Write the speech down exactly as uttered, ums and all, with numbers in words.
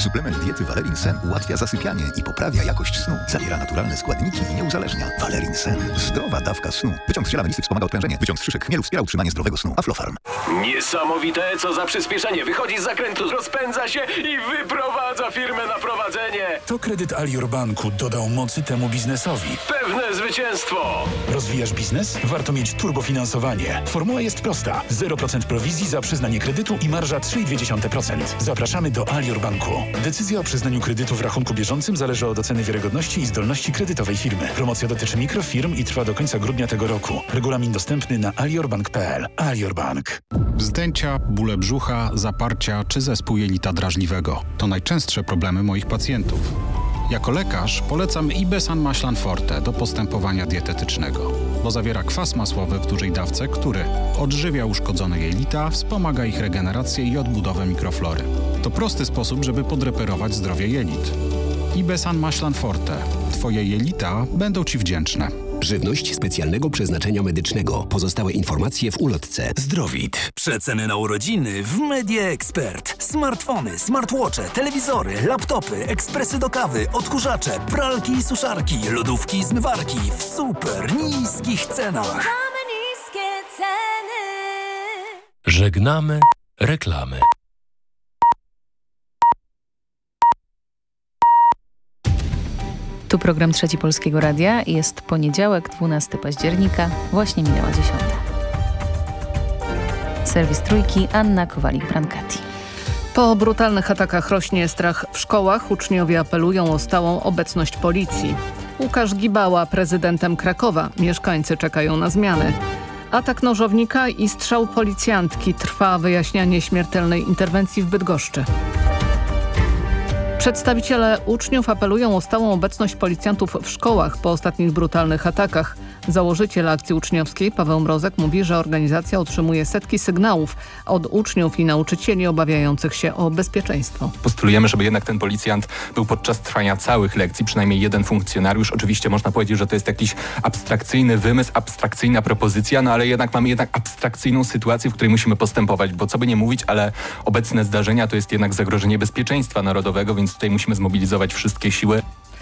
Suplement diety Valerin Sen ułatwia zasypianie i poprawia jakość snu. Zawiera naturalne składniki i nie uzależnia. Valerin Sen. Zdrowa dawka snu. Wyciąg z ziela melisy wspomaga odprężenie. Wyciąg z szyszek chmielu wspiera utrzymanie zdrowego snu. Aflofarm. Niesamowite, co za przyspieszenie. Wychodzi z zakrętu, rozpędza się i wyprowadza firmę na prowadzenie. To kredyt Alior Banku dodał mocy temu biznesowi. Pewne zwycięstwo. Rozwijasz biznes? Warto mieć turbofinansowanie. Formuła jest prosta. zero procent prowizji za przyznanie kredytu i marża trzy przecinek dwa procent. Zapraszamy do Alior Banku. Decyzja o przyznaniu kredytu w rachunku bieżącym zależy od oceny wiarygodności i zdolności kredytowej firmy. Promocja dotyczy mikrofirm i trwa do końca grudnia tego roku. Regulamin dostępny na aliorbank kropka p l. Alior Bank. Wzdęcia, bóle brzucha, zaparcia czy zespół jelita drażliwego. To najczęstsze problemy moich pacjentów. Jako lekarz polecam Ibesan Maślan Forte do postępowania dietetycznego, bo zawiera kwas masłowy w dużej dawce, który odżywia uszkodzone jelita, wspomaga ich regenerację i odbudowę mikroflory. To prosty sposób, żeby podreperować zdrowie jelit. Ibesan Maślan Forte. Twoje jelita będą Ci wdzięczne. Żywność specjalnego przeznaczenia medycznego. Pozostałe informacje w ulotce. Zdrowit. Przeceny na urodziny w Media Expert. Smartfony, smartwatche, telewizory, laptopy, ekspresy do kawy, odkurzacze, pralki i suszarki, lodówki i zmywarki w super niskich cenach. Mamy niskie ceny. Żegnamy reklamy. Tu program Trzeci Polskiego Radia. Jest poniedziałek, dwunastego października. Właśnie minęła dziesiąta. Serwis Trójki, Anna Kowalik-Brancati. Po brutalnych atakach rośnie strach w szkołach. Uczniowie apelują o stałą obecność policji. Łukasz Gibała prezydentem Krakowa. Mieszkańcy czekają na zmiany. Atak nożownika i strzał policjantki. Trwa wyjaśnianie śmiertelnej interwencji w Bydgoszczy. Przedstawiciele uczniów apelują o stałą obecność policjantów w szkołach po ostatnich brutalnych atakach. Założyciel akcji uczniowskiej Paweł Mrozek mówi, że organizacja otrzymuje setki sygnałów od uczniów i nauczycieli obawiających się o bezpieczeństwo. Postulujemy, żeby jednak ten policjant był podczas trwania całych lekcji, przynajmniej jeden funkcjonariusz. Oczywiście można powiedzieć, że to jest jakiś abstrakcyjny wymysł, abstrakcyjna propozycja, no ale jednak mamy jednak abstrakcyjną sytuację, w której musimy postępować, bo co by nie mówić, ale obecne zdarzenia to jest jednak zagrożenie bezpieczeństwa narodowego, więc tutaj musimy zmobilizować wszystkie siły.